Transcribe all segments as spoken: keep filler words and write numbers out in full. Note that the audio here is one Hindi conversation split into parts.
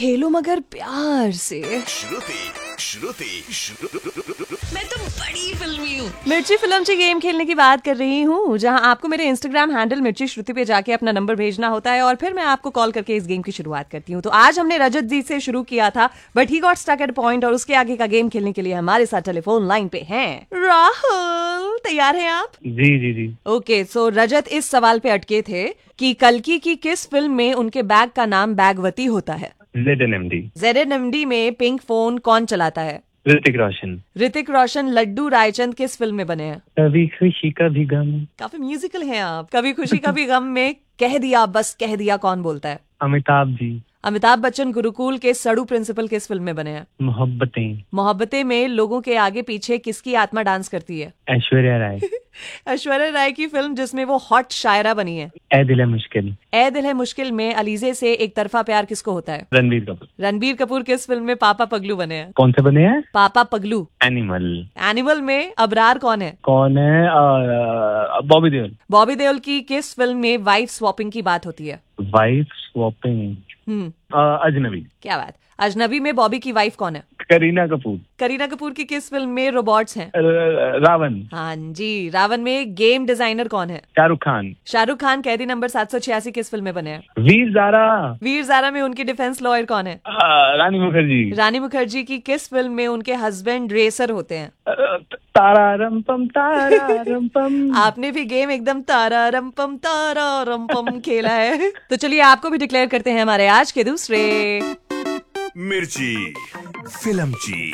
खेलो मगर प्यार से। श्रुति श्रुति मैं तो बड़ी फिल्मी हूँ। मिर्ची फिल्मची गेम खेलने की बात कर रही हूँ, जहाँ आपको मेरे इंस्टाग्राम हैंडल मिर्ची श्रुति पे जाके अपना नंबर भेजना होता है और फिर मैं आपको कॉल करके इस गेम की शुरुआत करती हूँ। तो आज हमने रजत जी से शुरू किया था, but he got stuck at point और उसके आगे का गेम खेलने के लिए हमारे साथ टेलीफोन लाइन पे हैं राहुल। तैयार हैं आप? जी जी जी। ओके, सो रजत इस सवाल पे अटके थे कि कल्कि की किस फिल्म में उनके बैग का नाम बैगवती होता है? Z N M D. Z N M D में पिंक फोन कौन चलाता है? ऋतिक रोशन। ऋतिक रोशन लड्डू रायचंद किस फिल्म में बने हैं? कभी खुशी कभी गम। काफी म्यूजिकल हैं आप। कभी खुशी कभी गम में कह दिया बस कह दिया कौन बोलता है? अमिताभ जी। अमिताभ बच्चन गुरुकुल के सड़ू प्रिंसिपल किस फिल्म में बने हैं? मोहब्बतें। मोहब्बतें में लोगों के आगे पीछे किसकी आत्मा डांस करती है? ऐश्वर्या राय। ऐश्वर्या राय की फिल्म जिसमें वो हॉट शायरा बनी है? ए दिल है मुश्किल। ए दिल है मुश्किल में अलीजे से एक तरफा प्यार किसको होता है? रणबीर कपूर। रणबीर कपूर किस फिल्म में पापा पगलू बने हैं? कौन से बने हैं? पापा पगलू। एनिमल। एनिमल में अबरार कौन है? कौन है? अ, बॉबी देओल। बॉबी देओल की किस फिल्म में वाइफ स्वॉपिंग की बात होती है? Wife swapping. हम्म अजनबी। क्या बात। अजनबी में बॉबी की वाइफ कौन है? करीना कपूर। करीना कपूर की किस फिल्म में रोबोट्स हैं? र- रावण। हाँ जी, रावण में गेम डिजाइनर कौन है? शाहरुख खान। शाहरुख खान कैदी नंबर सात सौ छियासी किस फिल्म में बने हैं? वीर ज़ारा। वीर ज़ारा में उनकी डिफेंस लॉयर कौन है? अ, रानी मुखर्जी। रानी मुखर्जी की किस फिल्म में उनके हस्बैंड रेसर होते हैं? अ, तारा रंपम तारा रंपम। आपने भी गेम एकदम तारा रंपम तारा रंपम खेला है। तो चलिए आपको भी डिक्लेयर करते हैं हमारे आज के दूसरे मिर्ची फिल्मची।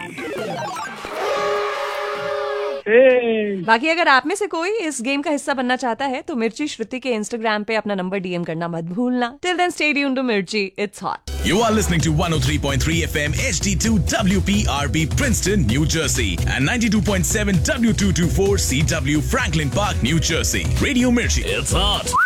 बाकी अगर आप में से कोई इस गेम का हिस्सा बनना चाहता है तो मिर्ची श्रुति के इंस्टाग्राम पे अपना नंबर डीएम करना मत भूलना। Till then stay tuned to मिर्ची, it's hot. You are listening to one oh three point three F M H D two W P R B Princeton, New Jersey and ninety-two point seven W two twenty-four C W Franklin Park, New Jersey. Radio Mirchi. It's hot.